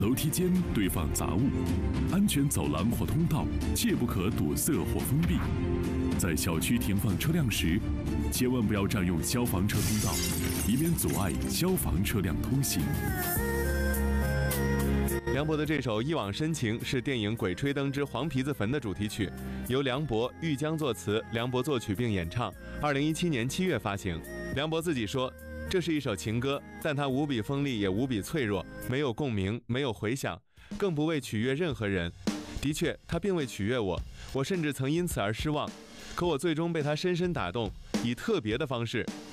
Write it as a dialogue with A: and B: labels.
A: 楼梯间堆放杂物，安全走廊或通道切不可堵塞或封闭。在小区停放车辆时，千万不要占用消防车通道，以免阻碍消防车辆通行。
B: 梁博的这首《一往深情》是电影《鬼吹灯之黄皮子坟》的主题曲，由梁博、玉江作词，梁博作曲并演唱，2017年7月发行。梁博自己说，这是一首情歌，但它无比锋利，也无比脆弱，没有共鸣，没有回响，更不为取悦任何人。的确，它并未取悦我，我甚至曾因此而失望。可我最终被它深深打动，以特别的方式